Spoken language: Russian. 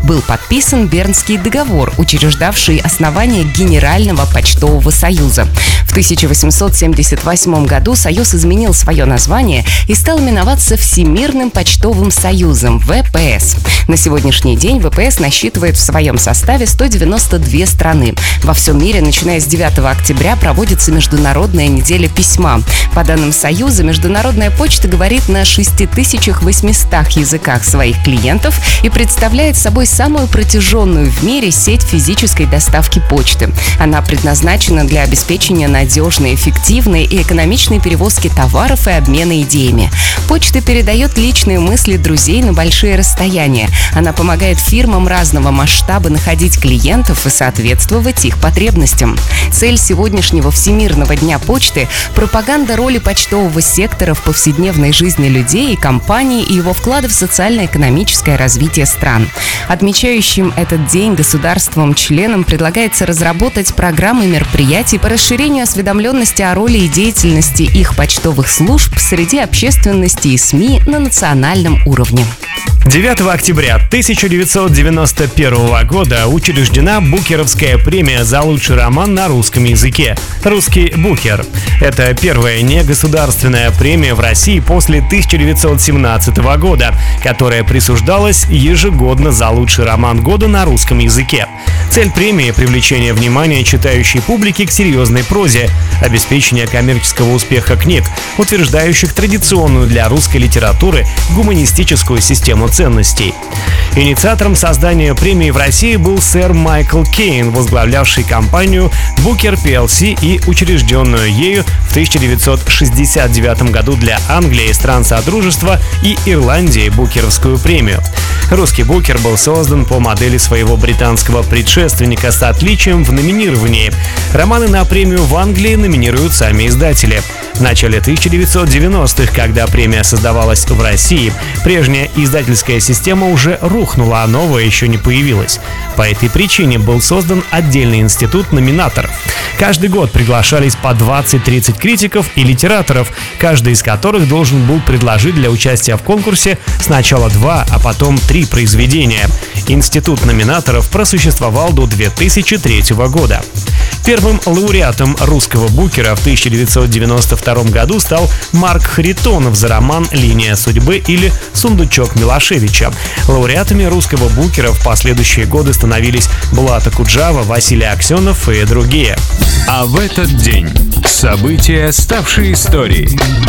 был подписан Бернский договор, учреждавший основание Генерального почтового союза. В 1878 году Союз изменил свое название и стал именоваться Всемирным почтовым союзом ВПС. На сегодняшний день ВПС насчитывает в своем составе 192 страны. Во всем мире, начиная с 9 октября, проводится Международная неделя письма. По данным Союза, Международная почта говорит на 6800 языках своих клиентов и представляет собой самую протяженную в мире сеть физической доставки почты. Она предназначена для обеспечения надежной, эффективной и экономичной перевозки товаров и обмена идеями. Почта передает личные мысли друзей на большие расстояния. Она помогает фирмам разного масштаба находить клиентов и соответствовать их потребностям. Цель сегодняшнего Всемирного дня почты – пропаганда роли почтового сектора в повседневной жизни людей и компаний и его вклада в социально-экономическое развитие стран. Отмечающим этот день государствам-членам предлагается разработать программы мероприятий по расширению осведомленности о роли и деятельности их почтовых служб среди общественности и СМИ на национальном уровне. 9 октября 1991 года учреждена Букеровская премия за лучший роман на русском языке «Русский Букер». Это первая негосударственная премия в России после 1917 года, которая присуждалась ежегодно за лучший роман года на русском языке. Цель премии – привлечение внимания читающей публики к серьезной прозе, обеспечение коммерческого успеха книг, утверждающих традиционную для русской литературы гуманистическую систему ценностей. Инициатором создания премии в России был сэр Майкл Кейн, возглавлявший компанию Booker PLC и учрежденную ею в 1969 году для Англии, стран Содружества и Ирландии Букеровскую премию. Русский Букер был создан по модели своего британского предшественника с отличием в номинировании. Романы на премию в Англии номинируют сами издатели. В начале 1990-х, когда премия создавалась в России, прежняя издательская система уже рухнула, а новая еще не появилась. По этой причине был создан отдельный институт номинаторов. Каждый год приглашались по 20-30 критиков и литераторов, каждый из которых должен был предложить для участия в конкурсе сначала 2, а потом 3 произведения. Институт номинаторов просуществовал до 2003 года. Первым лауреатом русского Букера в 1992 году стал Марк Харитонов за роман «Линия судьбы» или «Сундучок Милошевича». Лауреатами русского Букера в последующие годы становились Булат Акуджава, Василий Аксенов и другие. А в этот день события, ставшие историей.